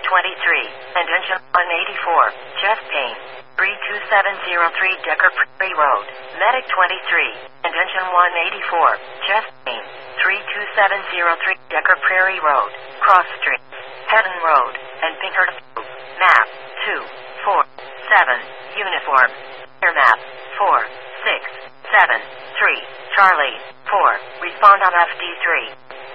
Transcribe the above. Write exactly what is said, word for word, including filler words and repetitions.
twenty-three, and engine one eighty-four, chest pain. three two seven zero three Decker Prairie Road, Medic twenty-three, and engine one eighty-four, chest pain. three two seven zero three Decker Prairie Road, Cross Street, Hedden Road, and Pinkerton. Map two four seven, uniform. Air map four six seven three, Charlie four, respond on F D three.